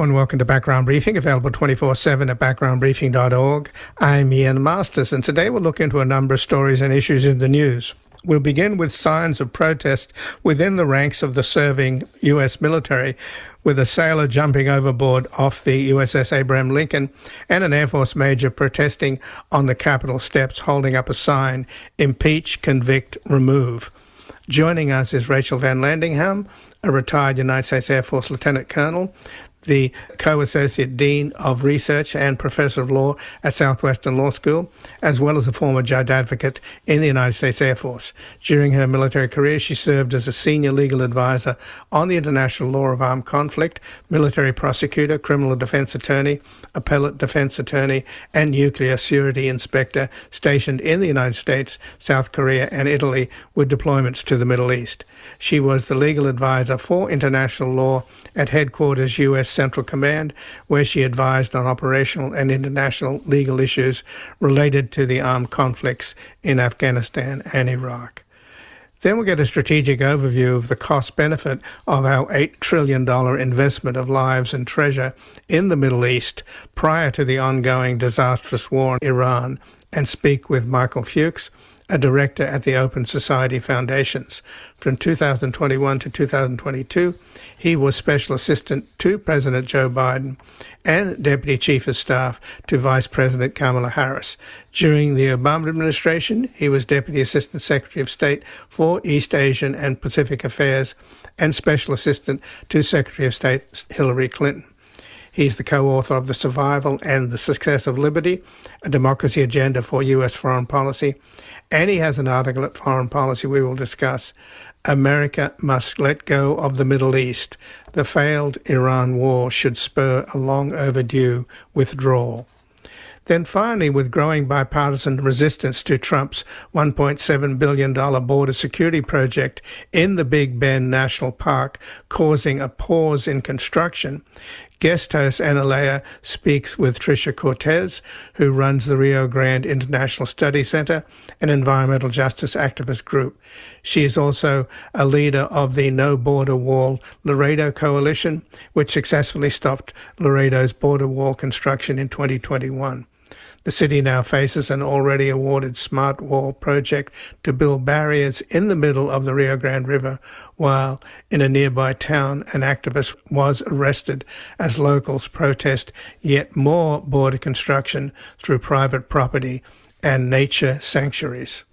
Hello and welcome to Background Briefing, available 24/7 at backgroundbriefing.org. I'm Ian Masters, and today we'll look into a number of stories and issues in the news. We'll begin with signs of protest within the ranks of the serving U.S. military, with a sailor jumping overboard off the USS Abraham Lincoln and an Air Force major protesting on the Capitol steps holding up a sign, "Impeach, Convict, Remove." Joining us is Rachel Van Landingham, a retired United States Air Force Lieutenant Colonel, the Co-Associate Dean of Research and Professor of Law at Southwestern Law School, as well as a former judge advocate in the United States Air Force. During her military career, she served as a senior legal advisor on the international law of armed conflict, military prosecutor, criminal defense attorney, appellate defense attorney, and nuclear security inspector stationed in the United States, South Korea, and Italy with deployments to the Middle East. She was the legal advisor for international law at Headquarters U.S. Central Command, where she advised on operational and international legal issues related to the armed conflicts in Afghanistan and Iraq. Then we'll get a strategic overview of the cost-benefit of our $8 trillion investment of lives and treasure in the Middle East prior to the ongoing disastrous war in Iran, and speak with Michael Fuchs, a director at the Open Society Foundations. From 2021 to 2022, he was Special Assistant to President Joe Biden and Deputy Chief of Staff to Vice President Kamala Harris. During the Obama administration, he was Deputy Assistant Secretary of State for East Asian and Pacific Affairs and Special Assistant to Secretary of State Hillary Clinton. He's the co-author of The Survival and the Success of Liberty, a democracy agenda for U.S. foreign policy, and he has an article at Foreign Policy we will discuss. America must let go of the Middle East. The failed Iran war should spur a long overdue withdrawal. Then finally, with growing bipartisan resistance to Trump's $1.7 billion border security project in the Big Bend National Park causing a pause in construction, guest host Analea speaks with Tricia Cortez, who runs the Rio Grande International Study Center, an environmental justice activist group. She is also a leader of the No Border Wall Laredo Coalition, which successfully stopped Laredo's border wall construction in 2021. The city now faces an already awarded Smart Wall project to build barriers in the middle of the Rio Grande River, while in a nearby town an activist was arrested as locals protest yet more border construction through private property and nature sanctuaries.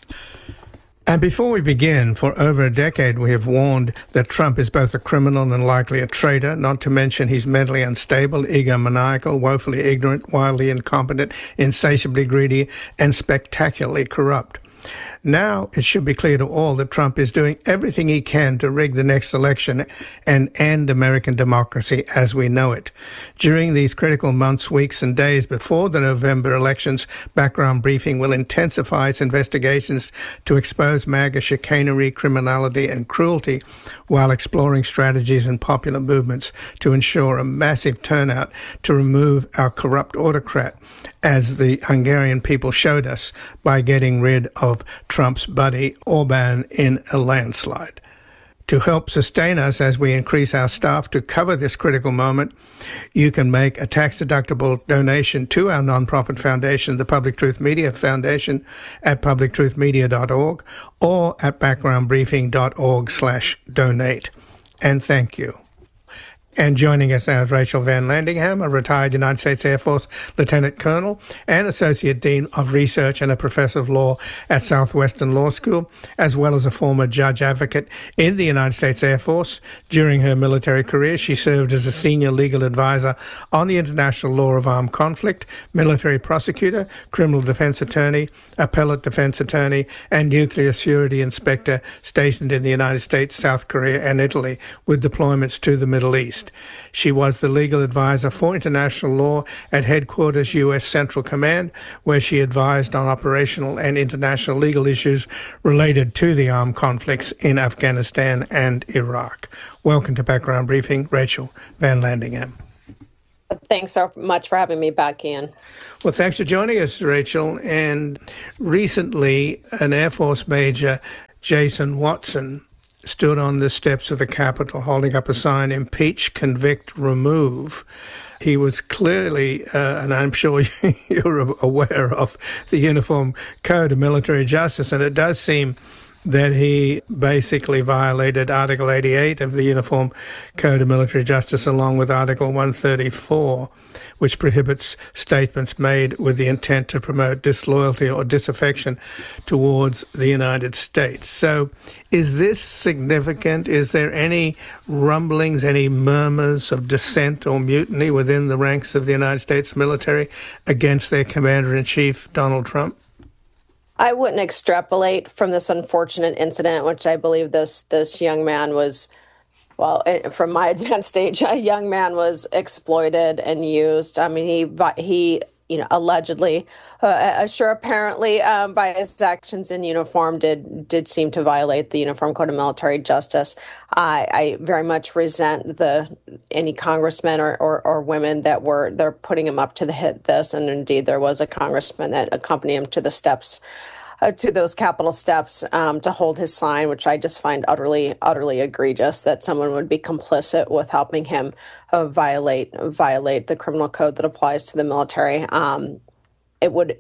And before we begin, for over a decade we have warned that Trump is both a criminal and likely a traitor, not to mention he's mentally unstable, egomaniacal, woefully ignorant, wildly incompetent, insatiably greedy, and spectacularly corrupt. Now it should be clear to all that Trump is doing everything he can to rig the next election and end American democracy as we know it. During these critical months, weeks, and days before the November elections, Background Briefing will intensify its investigations to expose MAGA chicanery, criminality, and cruelty, while exploring strategies and popular movements to ensure a massive turnout to remove our corrupt autocrat, as the Hungarian people showed us by getting rid of Trump's buddy Orban in a landslide. To help sustain us as we increase our staff to cover this critical moment, you can make a tax-deductible donation to our nonprofit foundation, the Public Truth Media Foundation, at publictruthmedia.org or at backgroundbriefing.org/donate. And thank you. And joining us now is Rachel Van Landingham, a retired United States Air Force Lieutenant Colonel and Associate Dean of Research and a Professor of Law at Southwestern Law School, as well as a former judge advocate in the United States Air Force. During her military career, she served as a senior legal advisor on the international law of armed conflict, military prosecutor, criminal defense attorney, appellate defense attorney, and nuclear security inspector stationed in the United States, South Korea, and Italy with deployments to the Middle East. She was the legal advisor for international law at Headquarters U.S. Central Command, where she advised on operational and international legal issues related to the armed conflicts in Afghanistan and Iraq. Welcome to Background Briefing, Rachel Van Landingham. Thanks so much for having me back, Ian. Well, thanks for joining us, Rachel. And recently, an Air Force Major, Jason Watson, stood on the steps of the Capitol holding up a sign, "Impeach, Convict, Remove." He was clearly, and I'm sure you're aware of the Uniform Code of Military Justice, and it does seem that he basically violated Article 88 of the Uniform Code of Military Justice along with Article 134, which prohibits statements made with the intent to promote disloyalty or disaffection towards the United States. So is this significant? Is there any rumblings, any murmurs of dissent or mutiny within the ranks of the United States military against their Commander-in-Chief, Donald Trump? I wouldn't extrapolate from this unfortunate incident, which I believe this young man was, well, from my advanced age, a young man was exploited and used. I mean, he allegedly, apparently, by his actions in uniform, did seem to violate the Uniform Code of Military Justice. I very much resent any congressmen or women they're putting him up to this, and indeed there was a congressman that accompanied him to the steps. To those Capitol steps to hold his sign, which I just find utterly egregious that someone would be complicit with helping him violate the criminal code that applies to the military. It would,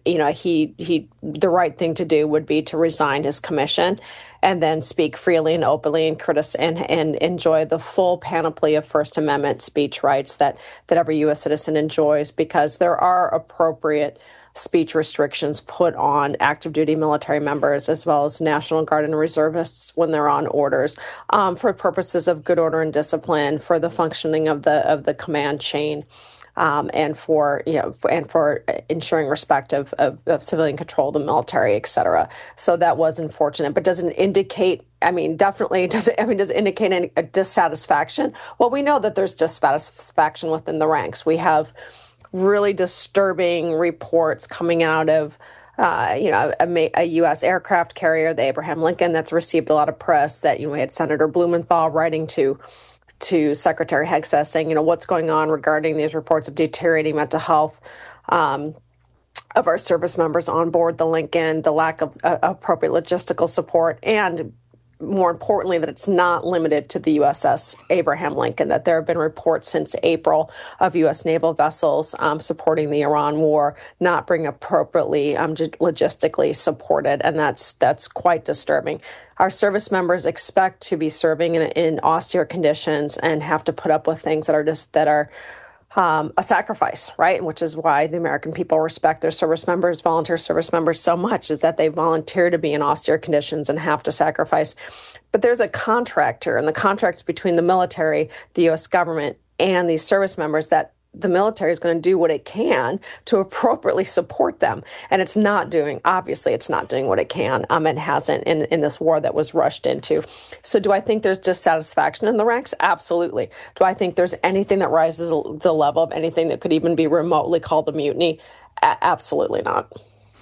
the right thing to do would be to resign his commission and then speak freely and openly and enjoy the full panoply of First Amendment speech rights that every U.S. citizen enjoys, because there are appropriate speech restrictions put on active duty military members as well as National Guard and reservists when they're on orders for purposes of good order and discipline, for the functioning of the command chain, and for ensuring respect of civilian control of the military, et cetera. So that was unfortunate, but doesn't indicate. Definitely does it indicate any dissatisfaction? Well, we know that there's dissatisfaction within the ranks. We have really disturbing reports coming out of, a U.S. aircraft carrier, the Abraham Lincoln, that's received a lot of press. That we had Senator Blumenthal writing to Secretary Hegseth saying, what's going on regarding these reports of deteriorating mental health of our service members on board the Lincoln, the lack of appropriate logistical support, and more importantly, that it's not limited to the USS Abraham Lincoln, that there have been reports since April of U.S. naval vessels supporting the Iran war not being appropriately logistically supported, and that's quite disturbing. Our service members expect to be serving in austere conditions and have to put up with things that are a sacrifice, right? Which is why the American people respect their service members, volunteer service members so much, is that they volunteer to be in austere conditions and have to sacrifice. But there's a contract here, and the contract's between the military, the U.S. government, and these service members, that the military is going to do what it can to appropriately support them. And it's not doing what it can. It hasn't in this war that was rushed into. So do I think there's dissatisfaction in the ranks? Absolutely. Do I think there's anything that rises the level of anything that could even be remotely called a mutiny? Absolutely not.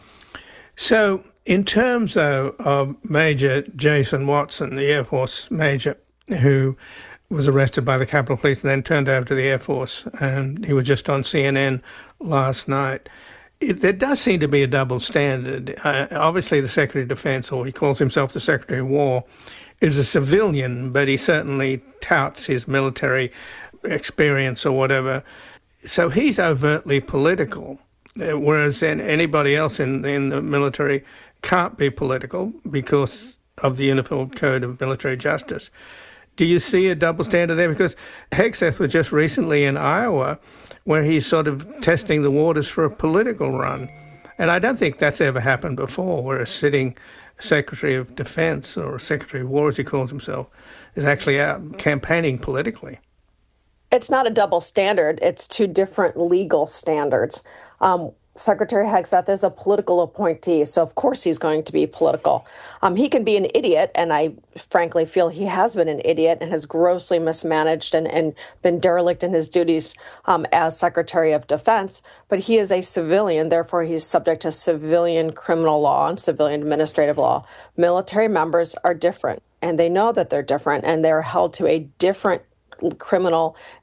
So in terms, though, of Major Jason Watson, the Air Force major, who was arrested by the Capitol Police and then turned over to the Air Force, and he was just on CNN last night. There does seem to be a double standard. Obviously, the Secretary of Defense, or he calls himself the Secretary of War, is a civilian, but he certainly touts his military experience or whatever. So he's overtly political, whereas anybody else in the military can't be political because of the Uniform Code of Military Justice. Do you see a double standard there? Because Hegseth was just recently in Iowa where he's sort of testing the waters for a political run. And I don't think that's ever happened before, where a sitting Secretary of Defense, or Secretary of War as he calls himself, is actually out campaigning politically. It's not a double standard. It's two different legal standards. Secretary Hegseth is a political appointee, so of course he's going to be political. He can be an idiot, and I frankly feel he has been an idiot and has grossly mismanaged and been derelict in his duties as Secretary of Defense, but he is a civilian, therefore he's subject to civilian criminal law and civilian administrative law. Military members are different, and they know that they're different, and they're held to a different criminal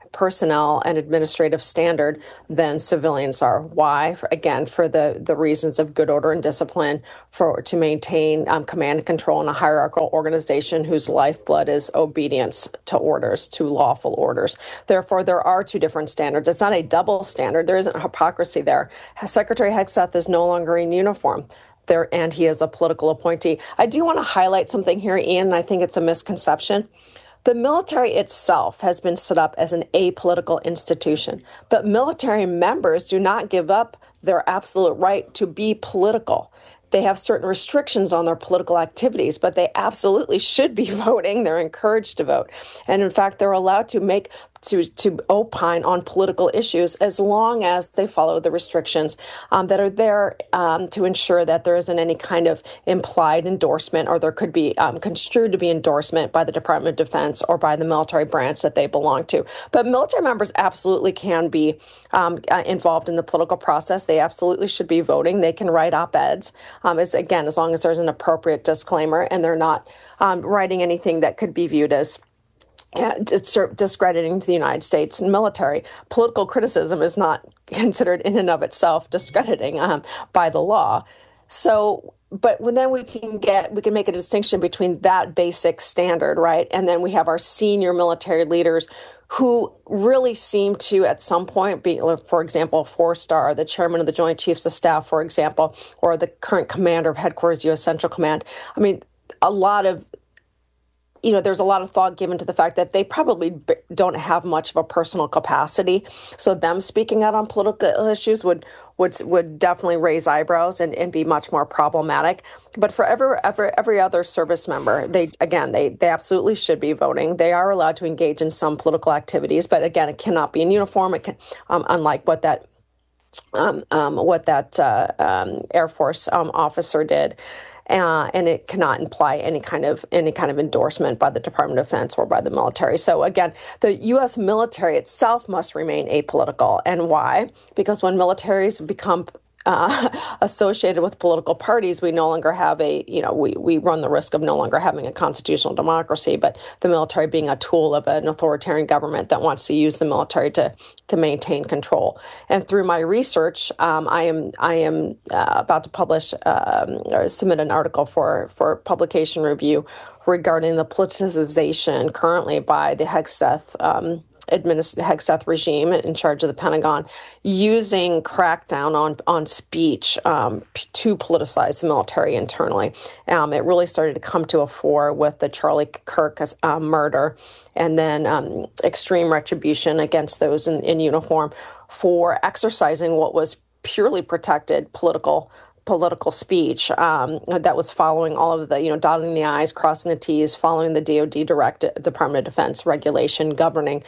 personnel and administrative standard than civilians are. Why? Again, for the reasons of good order and discipline, to maintain command and control in a hierarchical organization whose lifeblood is obedience to orders, to lawful orders. Therefore, there are two different standards. It's not a double standard. There isn't hypocrisy there. Secretary Hegseth is no longer in uniform there, and he is a political appointee. I do want to highlight something here, Ian, and I think it's a misconception. The military itself has been set up as an apolitical institution, but military members do not give up their absolute right to be political. They have certain restrictions on their political activities, but they absolutely should be voting. They're encouraged to vote. And in fact, they're allowed to opine on political issues as long as they follow the restrictions that are there to ensure that there isn't any kind of implied endorsement, or there could be construed to be endorsement by the Department of Defense or by the military branch that they belong to. But military members absolutely can be involved in the political process. They absolutely should be voting. They can write op-eds, as long as there's an appropriate disclaimer and they're not writing anything that could be viewed as discrediting to the United States military. Political criticism is not considered in and of itself discrediting by the law. So, but then we can make a distinction between that basic standard, right? And then we have our senior military leaders who really seem to, at some point, be, for example, 4-star, the chairman of the Joint Chiefs of Staff, for example, or the current commander of Headquarters U.S. Central Command. I mean, there's a lot of thought given to the fact that they probably don't have much of a personal capacity. So them speaking out on political issues would definitely raise eyebrows and be much more problematic. But for every other service member, they absolutely should be voting. They are allowed to engage in some political activities, but again, it cannot be in uniform. It can, unlike what that Air Force officer did. And it cannot imply any kind of endorsement by the Department of Defense or by the military. So again, the U.S. military itself must remain apolitical. And why? Because when militaries become associated with political parties, we no longer have we run the risk of no longer having a constitutional democracy, but the military being a tool of an authoritarian government that wants to use the military to maintain control. And through my research, I am about to publish or submit an article for publication review regarding the politicization currently by the Hegseth regime in charge of the Pentagon, using crackdown on speech to politicize the military internally. It really started to come to a fore with the Charlie Kirk murder, and then extreme retribution against those in uniform for exercising what was purely protected political speech that was following all of the, dotting the I's, crossing the T's, following the DoD Department of Defense regulation governing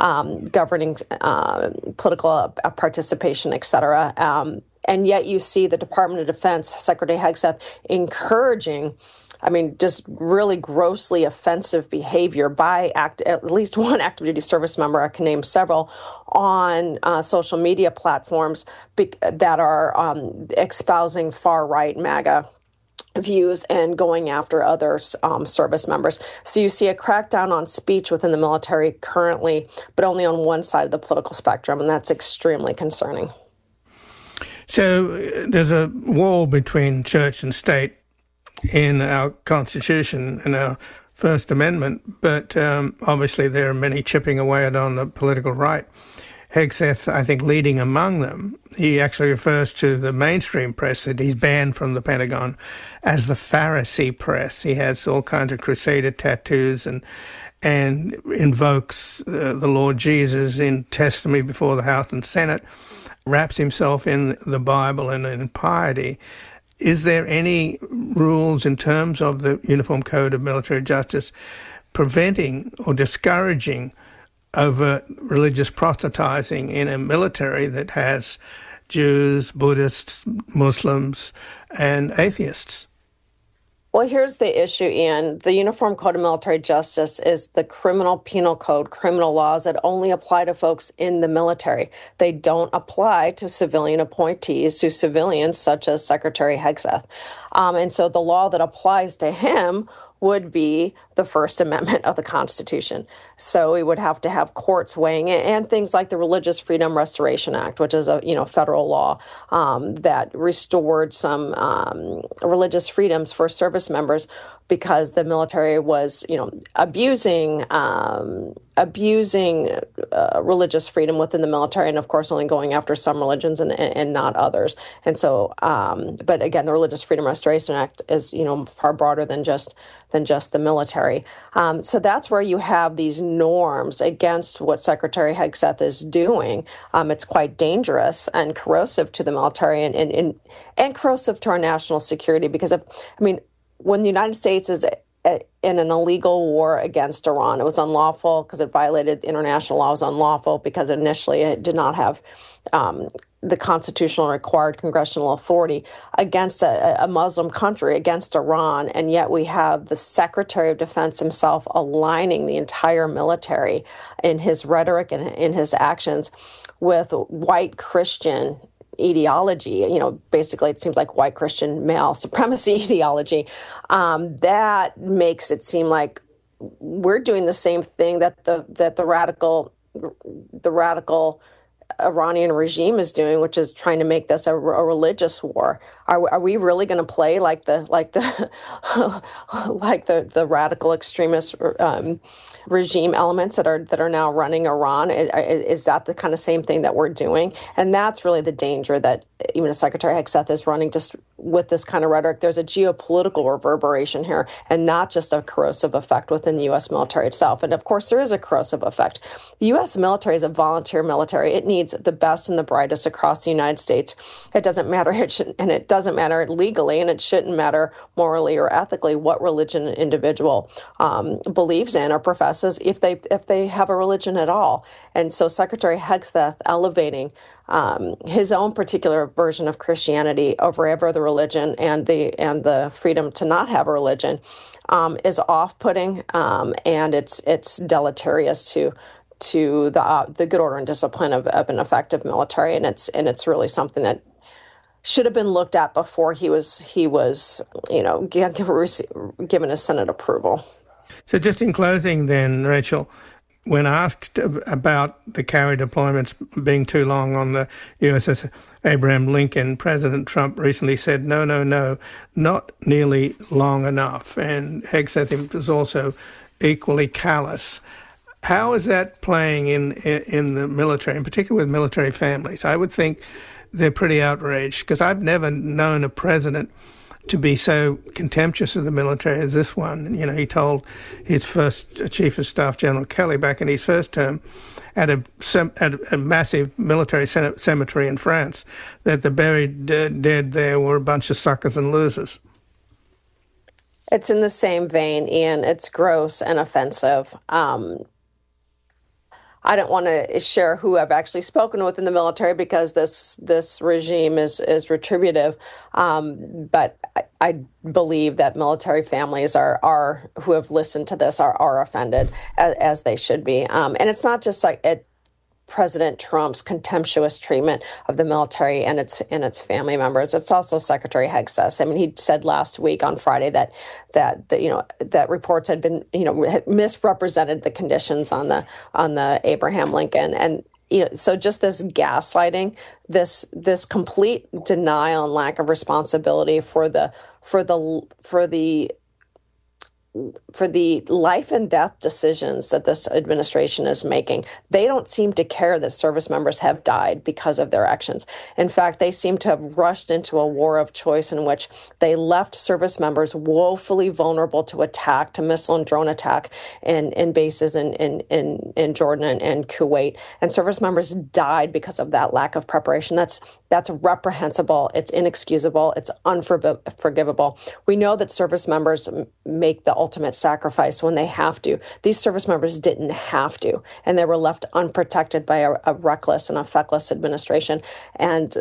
political participation, et cetera. And yet you see the Department of Defense, Secretary Hegseth, encouraging, just really grossly offensive behavior by at least one active duty service member, I can name several, on social media platforms that are espousing far-right MAGA views and going after other service members. So you see a crackdown on speech within the military currently, but only on one side of the political spectrum, and that's extremely concerning. So there's a wall between church and state in our Constitution and our First Amendment, but obviously there are many chipping away at on the political right. Hegseth, I think, leading among them. He actually refers to the mainstream press that he's banned from the Pentagon as the Pharisee press. He has all kinds of crusader tattoos and invokes the Lord Jesus in testimony before the House and Senate, wraps himself in the Bible and in piety. Is there any rules in terms of the Uniform Code of Military Justice preventing or discouraging overt religious proselytizing in a military that has Jews, Buddhists, Muslims, and atheists? Well, here's the issue, Ian. The Uniform Code of Military Justice is the criminal penal code, criminal laws that only apply to folks in the military. They don't apply to civilian appointees, to civilians such as Secretary Hegseth. And so the law that applies to him would be the First Amendment of the Constitution. So we would have to have courts weighing in, and things like the Religious Freedom Restoration Act, which is a federal law that restored some religious freedoms for service members because the military was abusing religious freedom within the military, and of course only going after some religions and not others. And so, but again, the Religious Freedom Restoration Act is far broader than just the military. So that's where you have these norms against what Secretary Hegseth is doing. It's quite dangerous and corrosive to the military and corrosive to our national security, because when the United States is in an illegal war against Iran, it was unlawful because it violated international law. It was unlawful because initially it did not have the constitutional required congressional authority against a Muslim country, against Iran. And yet we have the Secretary of Defense himself aligning the entire military in his rhetoric and in his actions with white Christian ideology. Basically, it seems like white Christian male supremacy ideology. That makes it seem like we're doing the same thing that the radical Iranian regime is doing, which is trying to make this a religious war. Are we really going to play like the radical extremist regime elements that are now running Iran? Is that the kind of same thing that we're doing? And that's really the danger that even Secretary Hegseth is running, just with this kind of rhetoric. There's a geopolitical reverberation here, and not just a corrosive effect within the U.S. military itself. And of course, there is a corrosive effect. The U.S. military is a volunteer military. It needs the best and the brightest across the United States. It doesn't matter, it doesn't matter legally, and it shouldn't matter morally or ethically what religion an individual believes in or professes, if they have a religion at all. And so Secretary Hegseth elevating his own particular version of Christianity over every other religion and the freedom to not have a religion is off-putting, and it's deleterious to the good order and discipline of an effective military, and it's really something that should have been looked at before he was given his Senate approval. So just in closing then, Rachel, when asked about the carry deployments being too long on the USS Abraham Lincoln, President Trump recently said, no, not nearly long enough. And Hegseth was also equally callous. How is that playing in the military, in particular with military families? I would think they're pretty outraged, because I've never known a president to be so contemptuous of the military as this one. He told his first Chief of Staff, General Kelly, back in his first term, at a massive military cemetery in France, that the buried dead there were a bunch of suckers and losers. It's in the same vein, Ian. It's gross and offensive. I don't want to share who I've actually spoken with in the military, because this regime is retributive. But I believe that military families are who have listened to this are offended, as they should be. And it's not just like President Trump's contemptuous treatment of the military and its family members. It's also Secretary Hegseth. I mean, he said last week on Friday that reports had been had misrepresented the conditions on the Abraham Lincoln, and so just this gaslighting, this complete denial and lack of responsibility for the life and death decisions that this administration is making. They don't seem to care that service members have died because of their actions. In fact, they seem to have rushed into a war of choice in which they left service members woefully vulnerable to missile and drone attack in bases in Jordan and Kuwait. And service members died because of that lack of preparation. That's reprehensible. It's inexcusable. It's unforgivable. We know that service members make the ultimate sacrifice when they have to. These service members didn't have to, and they were left unprotected by a reckless and a feckless administration. And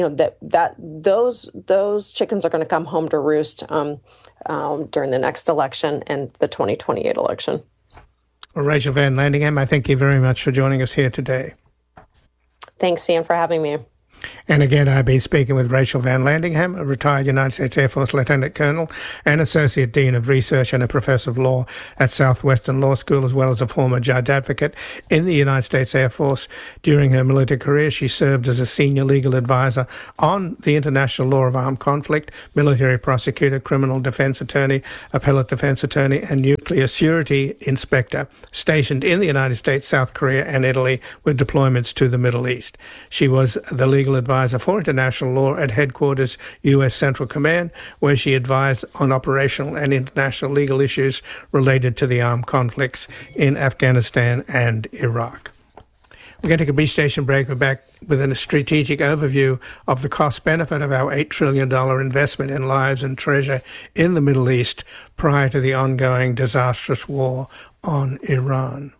those chickens are going to come home to roost during the next election and the 2028 election. Well, Rachel Van Landingham, I thank you very much for joining us here today. Thanks, Sam, for having me. And again, I've been speaking with Rachel Van Landingham, a retired United States Air Force Lieutenant Colonel and Associate Dean of Research and a Professor of Law at Southwestern Law School, as well as a former Judge Advocate in the United States Air Force. During her military career, she served as a Senior Legal Advisor on the International Law of Armed Conflict, Military Prosecutor, Criminal Defense Attorney, Appellate Defense Attorney, and Nuclear Surety Inspector, stationed in the United States, South Korea, and Italy, with deployments to the Middle East. She was the Legal Advisor for international law at Headquarters U.S. Central Command, where she advised on operational and international legal issues related to the armed conflicts in Afghanistan and Iraq. We're going to take a brief station break. We're back with a strategic overview of the cost-benefit of our $8 trillion investment in lives and treasure in the Middle East prior to the ongoing disastrous war on Iran.